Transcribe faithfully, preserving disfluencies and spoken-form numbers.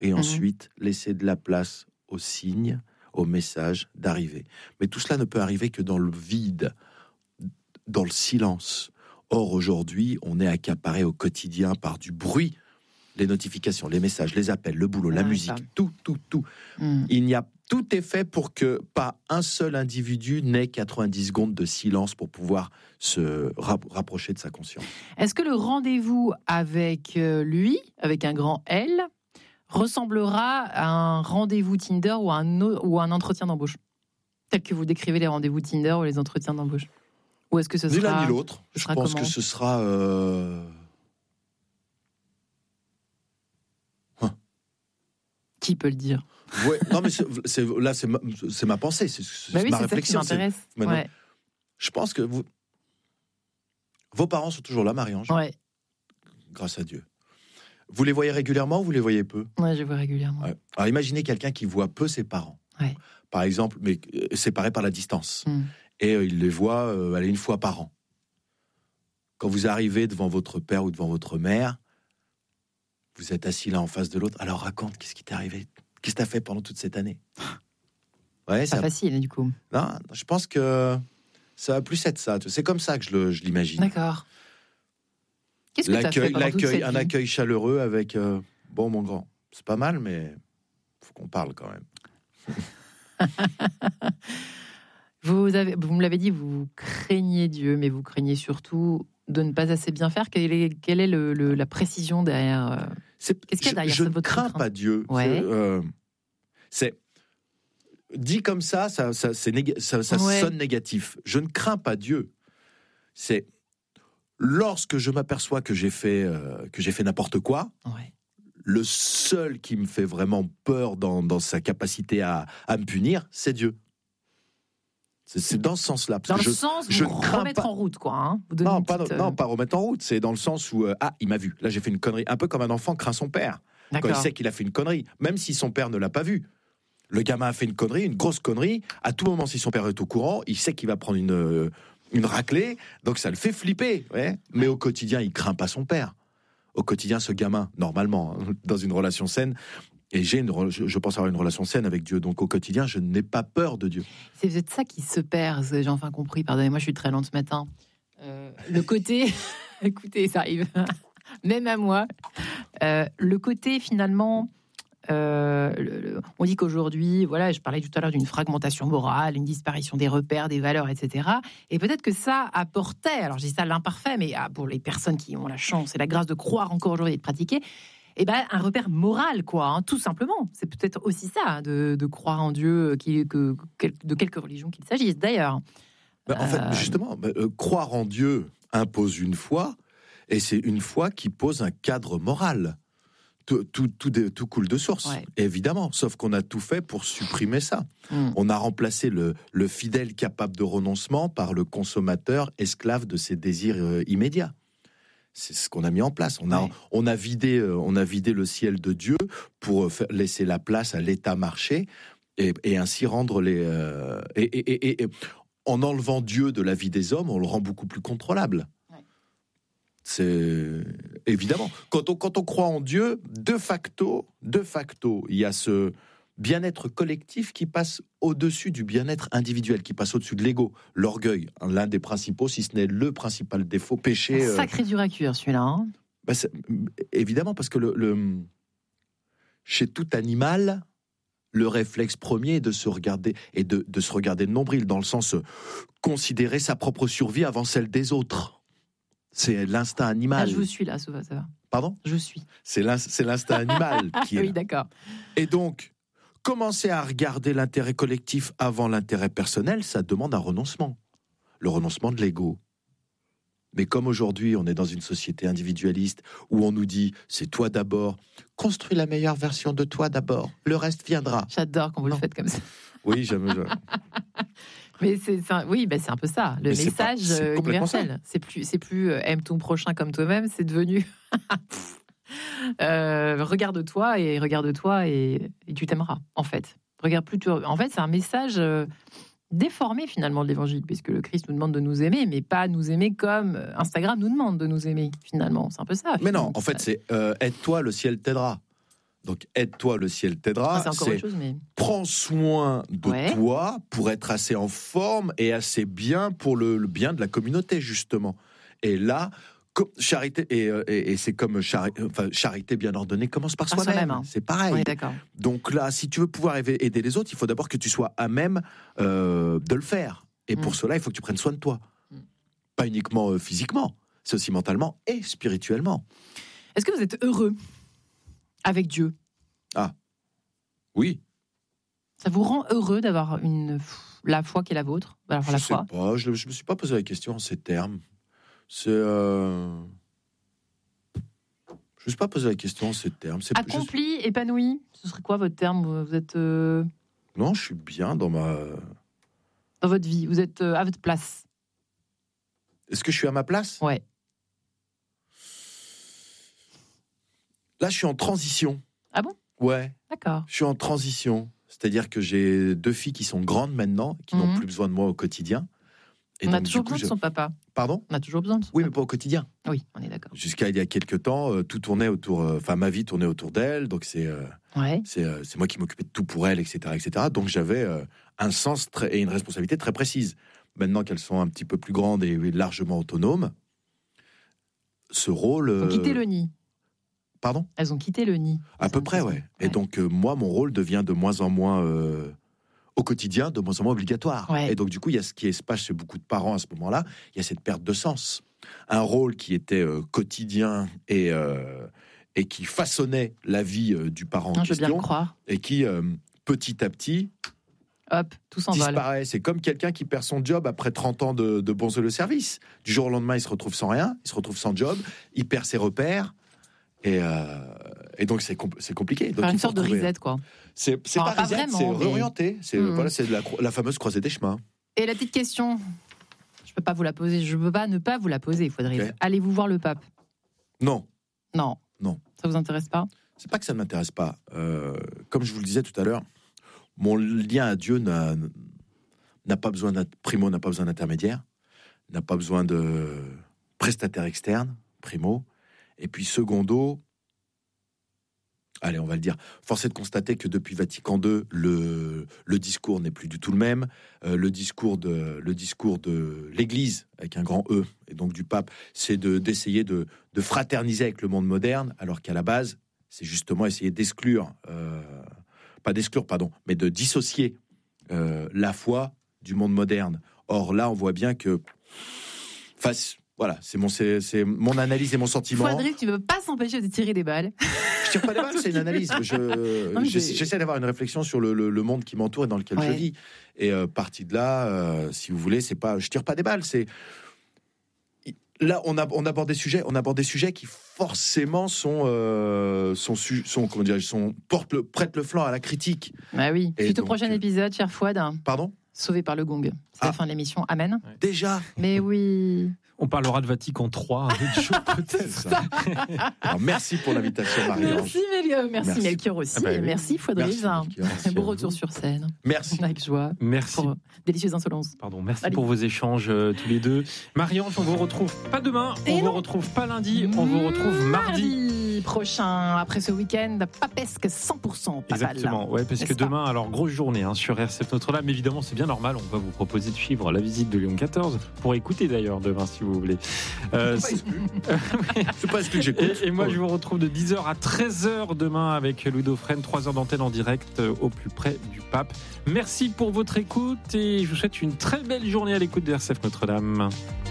et Mhm. ensuite laisser de la place aux signes, aux messages d'arriver. Mais tout cela ne peut arriver que dans le vide, dans le silence. Or, aujourd'hui, on est accaparé au quotidien par du bruit, les notifications, les messages, les appels, le boulot, la Ouais, musique, ça. tout, tout, tout. Mm. Il n'y a tout est fait pour que pas un seul individu n'ait quatre-vingt-dix secondes de silence pour pouvoir se rap- rapprocher de sa conscience. Est-ce que le rendez-vous avec euh, lui, avec un grand L, ressemblera à un rendez-vous Tinder ou un, o- ou un entretien d'embauche, tel que vous décrivez les rendez-vous Tinder ou les entretiens d'embauche? Ou est-ce que ce Ni sera... l'un ni l'autre. ce Je sera pense comment que ce sera... euh, Qui peut le dire? Ouais, non, mais c'est, c'est- là, c'est ma, c'est ma pensée, c'est, c'est Bah oui, ma c'est ça qui réflexion. m'intéresse. c'est- maintenant, Ouais. Je pense que vous, vos parents sont toujours là, Marie-Ange, Ouais. grâce à Dieu. Vous les voyez régulièrement ou vous les voyez peu? Ouais, je vois régulièrement. Ouais. Alors imaginez quelqu'un qui voit peu ses parents, Ouais. par exemple, mais euh, séparés par la distance, Mm. et euh, il les voit euh, aller une fois par an. Quand vous arrivez devant votre père ou devant votre mère, vous êtes assis l'un en face de l'autre. Alors raconte, qu'est-ce qui t'est arrivé? Qu'est-ce que t'as fait pendant toute cette année? Ouais, Pas ça. facile, du coup. Non, je pense que ça va plus être ça. C'est comme ça que je, le, je l'imagine. D'accord. Qu'est-ce que tu as fait L'accueil, pendant toute l'accueil, cette un vie? accueil chaleureux avec euh, bon mon grand. C'est pas mal, mais faut qu'on parle quand même. Vous, avez, vous me l'avez dit, vous craignez Dieu, mais vous craignez surtout de ne pas assez bien faire. Quelle est, quelle est le, le, la précision derrière euh, C'est, Qu'est-ce qu'il y a je, derrière je cette ne votre crains crainte? pas Dieu. Ouais. C'est, euh, c'est dit comme ça, ça, ça, c'est néga- ça, ça Ouais. sonne négatif. Je ne crains pas Dieu. C'est lorsque je m'aperçois que j'ai fait euh, que j'ai fait n'importe quoi. Ouais. Le seul qui me fait vraiment peur dans, dans sa capacité à, à me punir, c'est Dieu. C'est, c'est dans ce sens-là. Parce Dans que le je, sens, je vous ne crains remettre pas. en route, quoi. Hein. Vous donnez Non une pas, petite, euh, non, pas remettre en route. C'est dans le sens où, euh, ah, il m'a vu. Là, j'ai fait une connerie. Un peu comme un enfant craint son père. Quand D'accord. il sait qu'il a fait une connerie. Même si son père ne l'a pas vu. Le gamin a fait une connerie, une grosse connerie. À tout moment, si son père est au courant, il sait qu'il va prendre une, euh, une raclée. Donc, ça le fait flipper. Ouais. Mais au quotidien, il craint pas son père. Au quotidien, ce gamin, normalement, hein, dans une relation saine, et j'ai une, je, je pense avoir une relation saine avec Dieu. Donc, au quotidien, je n'ai pas peur de Dieu. C'est peut-être ça qui se perd, j'ai enfin compris. Pardonnez-moi, je suis très lente ce matin. Euh, le côté, écoutez, ça arrive, même à moi. Euh, le côté finalement, euh, le, le, on dit qu'aujourd'hui, voilà, je parlais tout à l'heure d'une fragmentation morale, une disparition des repères, des valeurs, et cetera. Et peut-être que ça apportait, alors je dis ça l'imparfait, mais ah, pour les personnes qui ont la chance et la grâce de croire encore aujourd'hui et de pratiquer, eh ben, un repère moral, quoi, hein, tout simplement. C'est peut-être aussi ça, de, de croire en Dieu, qui, que, de quelque religion qu'il s'agisse, d'ailleurs. Ben, en Euh... fait, justement, ben, euh, croire en Dieu impose une foi, et c'est une foi qui pose un cadre moral. Tout, tout, tout, tout coule de source, Ouais. évidemment, sauf qu'on a tout fait pour supprimer ça. Mm. On a remplacé le, le fidèle capable de renoncement par le consommateur esclave de ses désirs euh, immédiats. C'est ce qu'on a mis en place. On a, Ouais. on a vidé, euh, on a vidé le ciel de Dieu pour faire, laisser la place à l'État marché et, et ainsi rendre les. Euh, et, et, et, et en enlevant Dieu de la vie des hommes, on le rend beaucoup plus contrôlable. Ouais. C'est évidemment quand on quand on croit en Dieu, de facto, de facto, il y a ce bien-être collectif qui passe au-dessus du bien-être individuel, qui passe au-dessus de l'ego, l'orgueil, l'un des principaux, si ce n'est le principal défaut, péché. Un sacré dur à cuire, celui-là. Hein. Bah évidemment, parce que le, le, chez tout animal, le réflexe premier est de se regarder et de, de se regarder le nombril, dans le sens euh, considérer sa propre survie avant celle des autres. C'est l'instinct animal. Ah, je vous suis là, ça va, ça va. Pardon ? Je suis. C'est l'instinct, c'est l'instinct animal qui est Oui, là. d'accord. Et donc, commencer à regarder l'intérêt collectif avant l'intérêt personnel, ça demande un renoncement. Le renoncement de l'ego. Mais comme aujourd'hui, on est dans une société individualiste où on nous dit « c'est toi d'abord, construis la meilleure version de toi d'abord, le reste viendra ». J'adore quand vous Non. le faites comme ça. Oui, j'aime. j'aime. Mais c'est, c'est un, oui, bah c'est un peu ça, le Mais c'est pas- message c'est euh, complètement universel. C'est plus, c'est plus euh, aime ton prochain comme toi-même, c'est devenu euh, regarde-toi et regarde-toi et, et tu t'aimeras. En fait, regarde plutôt. En fait, c'est un message euh, déformé finalement de l'évangile, puisque le Christ nous demande de nous aimer, mais pas nous aimer comme Instagram nous demande de nous aimer. Finalement, c'est un peu ça. Mais non, finalement. en fait, c'est euh, aide-toi, le ciel t'aidera. Donc, aide-toi, le ciel t'aidera. Ah, c'est encore c'est autre chose, mais prends soin de Ouais. toi pour être assez en forme et assez bien pour le, le bien de la communauté, justement. Et là, comme charité, et, et, et c'est comme chari- enfin, charité bien ordonnée commence par Par soi-même. soi-même, hein. C'est pareil. oui, d'accord. Donc là, si tu veux pouvoir aider aider les autres, il faut d'abord que tu sois à même euh, de le faire. Et pour Mm. cela, il faut que tu prennes soin de toi. Mm. Pas uniquement euh, physiquement, c'est aussi mentalement et spirituellement. Est-ce que vous êtes heureux avec Dieu? Oui, Ça vous rend heureux d'avoir une la foi qui est la vôtre? Alors, je la sais foi. pas, je ne me suis pas posé la question en ces termes. C'est... Euh... Je ne me suis pas posé la question en ces termes. C'est... je- Accompli, épanoui, ce serait quoi votre terme? Vous êtes euh, Non, je suis bien dans ma... dans votre vie, vous êtes euh, à votre place. Est-ce que je suis à ma place? Ouais. Là, je suis en transition. Ah bon? Ouais, D'accord. je suis en transition. C'est-à-dire que j'ai deux filles qui sont grandes maintenant, qui Mhm. n'ont plus besoin de moi au quotidien. Et On a donc, toujours du coup, besoin de je- son papa. Pardon? On a toujours besoin de son Oui, mais papa. pas au quotidien. Oui, on est d'accord. Jusqu'à il y a quelques temps, euh, tout tournait autour... euh, Enfin, ma vie tournait autour d'elle, donc c'est... euh, Ouais. C'est, euh, c'est moi qui m'occupais de tout pour elle, et cetera, et cetera. Donc j'avais euh, un sens très, et une responsabilité très précise. Maintenant qu'elles sont un petit peu plus grandes et largement autonomes, ce rôle... Elles ont euh, quitté le nid. Pardon? Elles ont quitté le nid. À peu près, ouais. Et donc euh, moi, mon rôle devient de moins en moins... euh, au quotidien, de moins en moins obligatoire. Ouais. Et donc du coup, il y a ce qui se passe chez beaucoup de parents à ce moment-là, il y a cette perte de sens. Un rôle qui était euh, quotidien et... euh, et qui façonnait la vie euh, du parent en Non, je veux bien le question, croire. et qui, euh, petit à petit, Hop, tout s'envole. disparaît. C'est comme quelqu'un qui perd son job après trente ans de, de bons et le service. Du jour au lendemain, il se retrouve sans rien, il se retrouve sans job, il perd ses repères, et, euh, et donc c'est, compl- c'est compliqué. Donc, Faire il une faut sorte de retrouver- reset, quoi. C'est, c'est Enfin, pas pas reset, vraiment, c'est mais- réorienter. C'est, Mhm. voilà, c'est la, cro- la fameuse croisée des chemins. Et la petite question, je peux pas vous la poser, je peux pas ne pas vous la poser, il faudrait. Ok. Allez-vous voir le pape? Non, Non. Non. Ça vous intéresse pas? c'est pas que ça ne m'intéresse pas. Euh, comme je vous le disais tout à l'heure, mon lien à Dieu n'a, n'a pas besoin d'un primo, n'a pas besoin d'intermédiaire, n'a pas besoin de prestataire externe, primo. Et puis secondo, allez, on va le dire, force est de constater que depuis Vatican deux, le, le discours n'est plus du tout le même. Euh, le discours de, le discours de l'Église, avec un grand E, et donc du pape, c'est de, d'essayer de, de fraterniser avec le monde moderne, alors qu'à la base, c'est justement essayer d'exclure, euh, pas d'exclure, pardon, mais de dissocier euh, la foi du monde moderne. Or là, on voit bien que, enfin, c'est- voilà, c'est mon, c'est, c'est mon analyse et mon sentiment. Frédéric, tu ne peux pas s'empêcher de tirer des balles. Je tire pas des balles, c'est une analyse. Je, Non, mais j'essa- j'ai- j'essaie d'avoir une réflexion sur le, le- le monde qui m'entoure et dans lequel je Ouais. vis. Et euh, parti de là, euh, si vous voulez, c'est pas, je tire pas des balles. C'est là, on, a, on aborde des sujets, on aborde des sujets qui forcément sont, euh, sont, su- sont, comment dire, sont portent le, prêtent le flanc à la critique. Bah oui. Et Suite au donc, prochain euh, épisode, cher Fouad, Pardon? sauvé par le gong. C'est Ah. la fin de l'émission. Amen. Déjà. Mais oui. On parlera de Vatican trois un autre jour, peut-être. Ça. Alors, merci pour l'invitation, Marie-Ange. Merci, Mél- merci, Merci. Melchior aussi. Ah bah oui. Merci, Fouad Merci, Rives. Melchior. Merci Beau à retour vous. sur scène. Merci. Avec joie. Merci. Pour délicieuse insolence. Pardon, merci Allez. pour vos échanges euh, tous les deux. Marie-Ange, on vous retrouve pas demain, on Et vous non. retrouve pas lundi, on vous retrouve mardi. Mardi prochain, après ce week-end, papesque cent pour cent. Pas mal. Exactement, ouais, parce que N'est-ce pas demain, alors grosse journée hein, sur R C F Notre-Dame. Évidemment, c'est bien normal. On va vous proposer de suivre la visite de Léon quatorze pour écouter d'ailleurs demain, si vous voulez. Euh, C'est pas exclu. C'est pas exclu que j'écoute. Et, et moi, je vous retrouve de dix heures à treize heures demain avec Louis Dauphren, trois heures d'antenne en direct euh, au plus près du pape. Merci pour votre écoute et je vous souhaite une très belle journée à l'écoute de R C F Notre-Dame.